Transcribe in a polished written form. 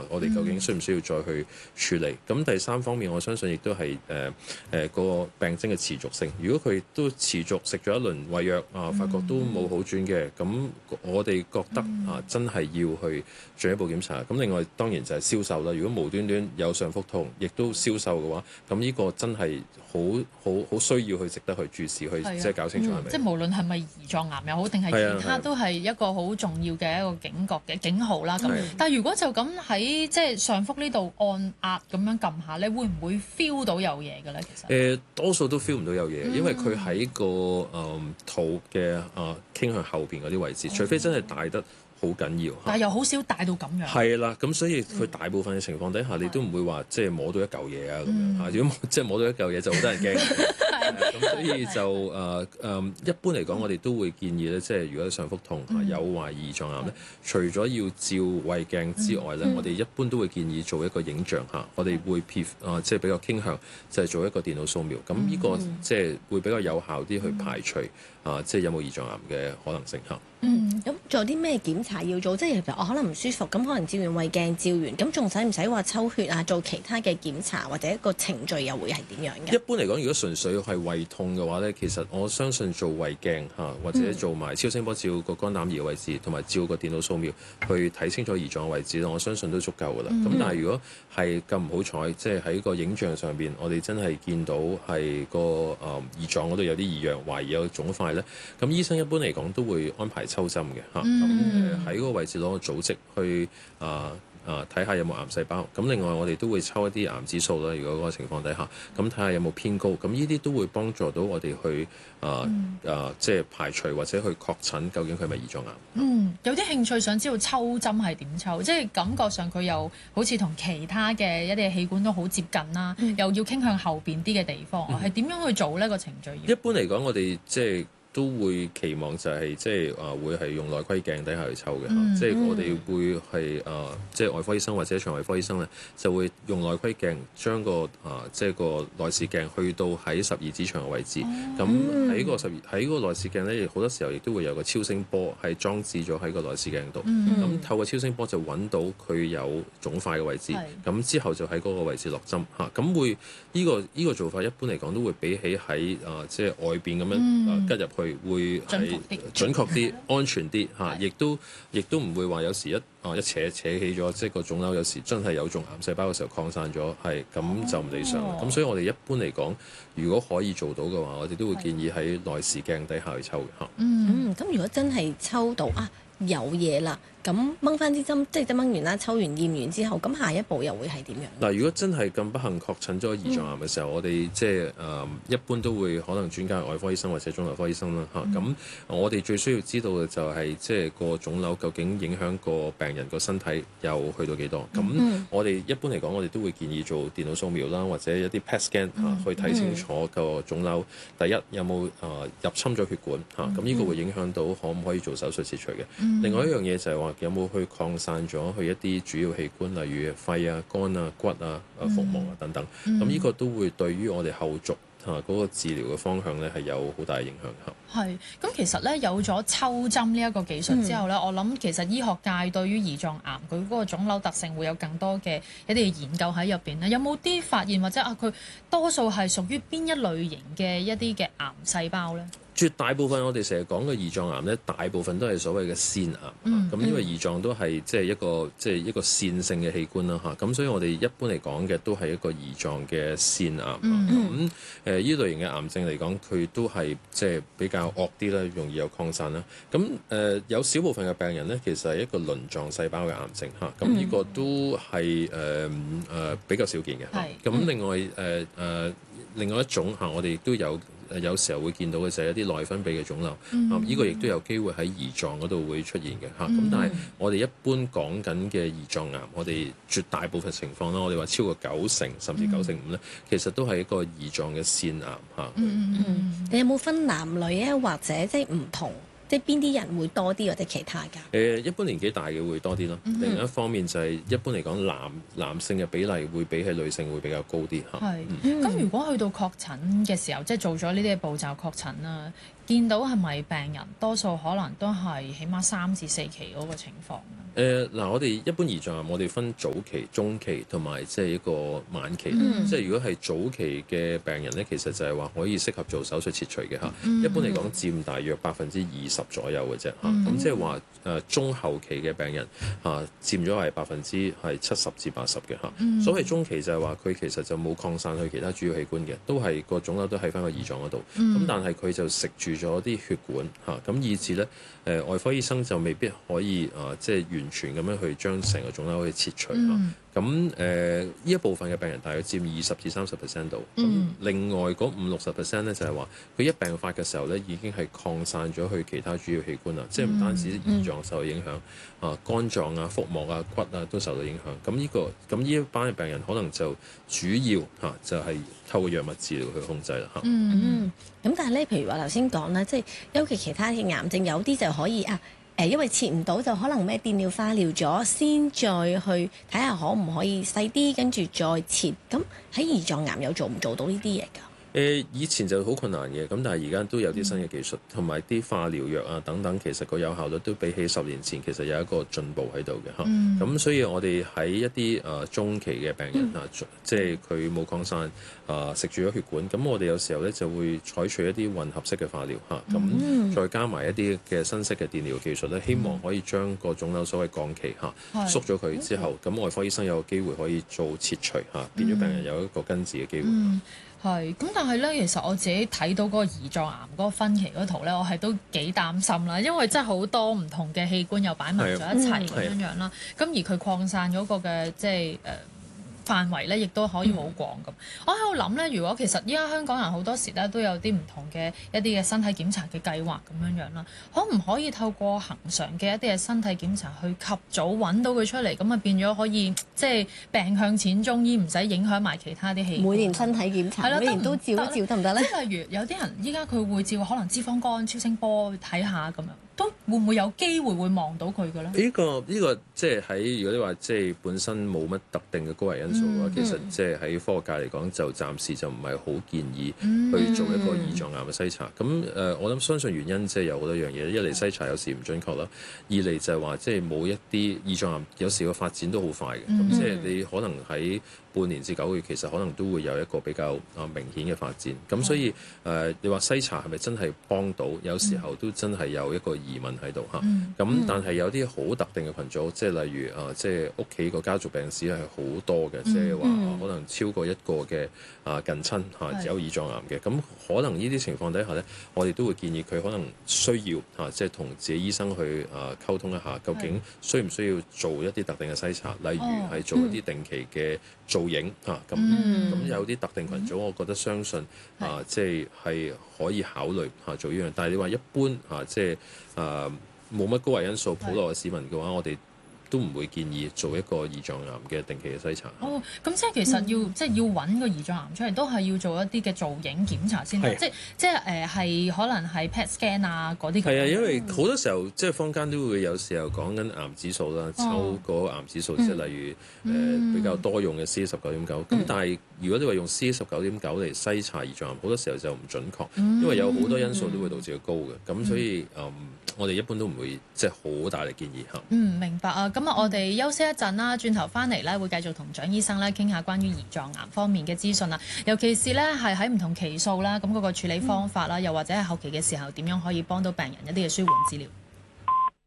我哋究竟需唔需要再去處理？咁第三方面，我相信亦都係個病徵嘅持續性。如果佢都持續食咗一輪胃藥發覺都冇好轉嘅，咁我哋覺得真係要去進一步檢查。咁另外當然就係消瘦啦。如果無端端有上腹痛，亦都消瘦嘅話，咁呢個真係好需要去值得去注視，去即係搞清楚係咪？ 即係無論係咪胰臟癌又好，定係其他都係一個好重要嘅一個警覺嘅警號啦。咁但係如果就咁喺即係上腹呢度按壓咁樣撳下咧，會唔會 feel 到有嘢嘅咧？其實多數都 feel 唔到有嘢，因為佢喺個肚嘅傾向後邊嗰啲位置，除非真係大得好緊要， 但係又好少大到咁樣。 係啦，咁所以佢大部分嘅情況底下，你都唔會話即係摸到一嚿嘢啊咁樣嚇。如果即係摸到一嚿嘢，就好多人驚。咁所以就一般嚟講，我哋都會建議咧，即係如果上腹痛有懷疑胰臟癌咧，除咗要照胃鏡之外咧，我哋一般都會建議做一個影像嚇。我哋會即係比較傾向就係做一個電腦掃描。咁呢個即係會比較有效啲去排除即係有冇胰臟癌嘅可能性嚇。 咁仲有啲咩檢查要做？即係其實我可能唔舒服，咁可能照完胃鏡照完，咁仲使唔使話抽血啊？做其他嘅檢查或者一個程序又會係點樣嘅？ 一般嚟講，如果純粹係胃痛嘅話咧，其實我相信做胃鏡或者做埋超聲波照個肝膽胰嘅位置，同埋照個電腦掃描去睇清楚胰臟嘅位置咧，我相信都足夠噶啦。咁但係如果係咁唔好彩，即係喺個影像上邊，我哋真係見到係個胰臟嗰度有啲異樣，懷疑有腫塊咧，咁醫生一般嚟講都會安排抽針嘅嚇，咁喺嗰個位置攞個組織去睇下有冇癌細胞。咁另外我哋都會抽一啲癌指數啦，如果嗰個情況底下，咁睇下有冇偏高。咁呢啲都會幫助到我哋去即係排除或者去確診究竟佢係咪胰臟癌。 有啲興趣想知道抽針係點抽，即係感覺上佢又好似同其他嘅一啲器官都好接近啦，又要傾向後邊啲嘅地方，係點樣去做呢個程序？ 一般嚟講，我哋即係都會期望就係即係會係用內窺鏡底下去抽嘅，即係我哋會係即係外科醫生或者腸胃科醫生咧，就會用內窺鏡將個即係個內視鏡去到喺十二指腸嘅位置。咁喺個內視鏡咧，好多時候亦都會有個超聲波係裝置咗喺個內視鏡度。咁透過超聲波就揾到佢有腫塊嘅位置，咁之後就喺嗰個位置落針嚇。咁會呢個做法一般嚟講都會比起喺即係外邊咁樣吉入去。會係準確啲、安全啲嚇，亦都唔會話有時一扯起咗，即係個腫瘤有時真係有種癌細胞嘅時候擴散咗，係咁就唔理想啦。咁所以我哋一般嚟講，如果可以做到嘅話，我哋都會建議喺內視鏡底下去抽嘅嚇。 咁如果真係抽到有嘢啦，咁掹翻啲針，即係掹完啦，抽完驗完之後，咁下一步又會係點樣？ 嗱，如果真係咁不幸確診咗胰臟癌嘅時候，我哋即係一般都會可能轉介外科醫生或者腫瘤科醫生啦嚇。咁我哋最需要知道嘅就係即係個腫瘤究竟影響個病人個身體又去到幾多？咁我哋一般嚟講，我哋都會建議做電腦掃描啦，或者一啲 PET scan 去睇清楚個腫瘤。第一有冇入侵咗血管嚇？咁呢個會影響到可唔可以做手術切除嘅。另外一樣嘢就係話有冇去擴散咗去一啲主要器官，例如肺啊、肝啊、骨啊、腹膜啊等等。咁呢個都會對於我哋後續嗰個治療嘅方向咧係有好大影響嚇。 係，咁其實咧有咗抽針呢一個技術之後咧，我諗其實醫學界對於胰臟癌佢嗰個腫瘤特性會有更多嘅一啲研究喺入邊咧。有冇啲發現或者佢多數係屬於邊一類型嘅一啲嘅癌細胞咧？ 絕大部分我哋成日講嘅胰臟癌咧，大部分都係所謂嘅腺癌。咁因為胰臟都係即係一個腺性嘅器官啦嚇。咁所以我哋一般嚟講嘅都係一個胰臟嘅腺癌。咁呢類型嘅癌症嚟講，佢都係即係比較惡啲啦，容易有擴散啦。咁有少部分嘅病人咧，其實係一個鱗狀細胞嘅癌症嚇。咁呢個都係比較少見嘅。咁另外一種嚇，我哋亦都有時候會見到嘅就係一啲內分泌嘅腫瘤，呢個亦都有機會喺胰臟嗰度會出現嘅嚇。咁但係我哋一般講緊嘅胰臟癌，我哋絕大部分情況啦，我哋話超過90%甚至95%咧，其實都係一個胰臟嘅腺癌嚇。 你有冇分男女啊，或者即係唔同？即係邊啲人會多啲或者其他㗎？ 一般年紀大嘅會多啲咯。另一方面就係一般嚟講，男性嘅比例會比起女性會比較高啲嚇。 係。咁如果去到確診嘅時候，即係做咗呢啲嘅步驟確診啦， 見到係咪病人多數可能都係起碼3至4期嗰個情況？ 嗱，我哋一般胰臟癌，我哋分早期、中期同埋即係一個晚期。即係如果係早期嘅病人咧，其實就係話可以適合做手術切除嘅嚇。一般嚟講，佔大約20%左右嘅啫嚇。咁即係話中後期嘅病人佔咗係70%至80%嘅嚇。所謂中期就係話佢其實就冇擴散去其他主要器官嘅，都係個腫瘤都喺翻個胰臟嗰度。咁但係佢就食住咗啲血管嚇，咁以致咧外科醫生就未必可以即係完全咁樣去將成個腫瘤可以切除嚇。咁呢一部分嘅病人大約佔20%至30%度。咁另外嗰50-60%咧就係話佢一病發嘅時候咧已經係擴散咗去其他主要器官啦，即係唔單止胰臟受到影響，肝臟啊、腹膜啊、骨啊都受到影響。咁呢一班嘅病人可能就主要就係透過藥物治療去控制啦嚇。 咁但係咧，譬如話頭先講啦，即係尤其其他嘅癌症，有啲就可以因為切唔到，就可能咩電療、化療咗，先再去睇下可唔可以細啲，跟住再切。咁喺胰臟癌有做唔做到呢啲嘢㗎？ 以前就好困難嘅，咁但係而家都有啲新嘅技術，同埋啲化療藥啊等等，其實個有效率都比起10年前其實有一個進步喺度嘅嚇。咁所以我哋喺一啲中期嘅病人即係佢冇擴散食住咗血管，咁我哋有時候咧就會採取一啲混合式嘅化療嚇，咁再加埋一啲嘅新式嘅電療技術咧，希望可以將個腫瘤所謂降期縮咗佢之後，咁外科醫生有機會可以做切除變咗病人有一個根治嘅機會。 係，咁但係咧，其實我自己睇到嗰個胰臟癌嗰個分期嗰圖咧，我係都幾擔心啦，因為真係好多唔同嘅器官又擺埋咗一齊咁樣啦，咁而佢擴散嗰個嘅即係範圍咧，亦都可以好廣咁。我喺度諗咧，如果其實依家香港人好多時咧都有啲唔同嘅一啲嘅身體檢查嘅計劃咁樣啦，可唔可以透過恆常嘅一啲嘅身體檢查去及早揾到佢出嚟，咁啊變咗可以即係病向淺中醫，唔使影響埋其他啲器官。 每年身體檢查，每年都照一照得唔得咧？ 即係例如有啲人依家佢會照可能脂肪肝、超聲波睇下咁樣。都會唔會有機會會望到佢嘅咧？呢個即係喺如果你話即係本身冇乜特定嘅高危因素嘅話，其實即係喺科學界嚟講，就暫時就唔係好建議去做一個胰臟癌嘅篩查。咁我諗相信原因即係有好多樣嘢，一嚟篩查有時唔準確啦，二嚟就係話即係冇一啲胰臟癌有時個發展都好快嘅，咁即係你可能喺半年至9個月，其實可能都會有一個比較明顯嘅發展。咁所以你話篩查係咪真係幫到？有時候都真係有一個疑問喺度嚇。咁但係有啲好特定嘅群組，即係例如即係屋企個家族病史係好多嘅，即係話可能超過一個嘅近親有胰臟癌嘅。咁可能呢啲情況底下咧，我哋都會建議佢可能需要即係同自己醫生去溝通一下，究竟需唔需要做一啲特定嘅篩查，例如係做一啲定期嘅造影咁有啲特定群組，我覺得相信即係可以考慮做呢樣。但係你話一般即係冇乜高危因素普羅嘅市民嘅話，我哋都唔會建議做一個胰臟癌嘅定期嘅篩查。 咁即係其實要揾個胰臟癌出嚟，都係要做一啲嘅造影檢查先得。即係係可能係 PET scan 啊嗰啲。係啊， 因為好多時候即係坊間都會有時候講緊癌指數啦，抽個癌指數，即係例如比較多用嘅 CA19.9。咁但係如果你話用 CA19.9嚟篩查胰臟癌，好多時候就唔準確，因為有好多因素都會導致佢高嘅。咁所以我哋一般都唔會即係好大力建議嚇。 明白啊。咁我哋休息一陣啦，轉頭翻嚟咧會繼續同蔣醫生咧傾下關於胰臟癌方面嘅資訊啦，尤其是咧係喺唔同期數啦，咁嗰個處理方法啦，又或者係後期嘅時候點樣可以幫到病人一啲嘅舒緩治療。